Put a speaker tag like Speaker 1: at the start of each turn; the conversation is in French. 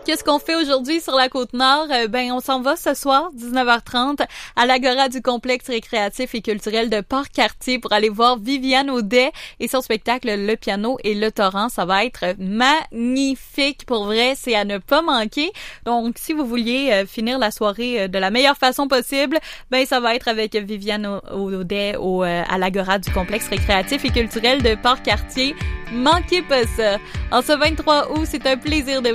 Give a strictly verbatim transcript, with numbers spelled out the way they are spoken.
Speaker 1: Qu'est-ce qu'on fait aujourd'hui sur la Côte-Nord? Euh, ben, on s'en va ce soir, dix-neuf heures trente, à l'Agora du complexe récréatif et culturel de Port-Cartier pour aller voir Viviane Audet et son spectacle Le Piano et le Torrent. Ça va être magnifique. Pour vrai, c'est à ne pas manquer. Donc, si vous vouliez euh, finir la soirée euh, de la meilleure façon possible, ben, ça va être avec Viviane Audet au, euh, à l'Agora du complexe récréatif et culturel de Port-Cartier. Manquez pas ça. En ce vingt-trois août, c'est un plaisir de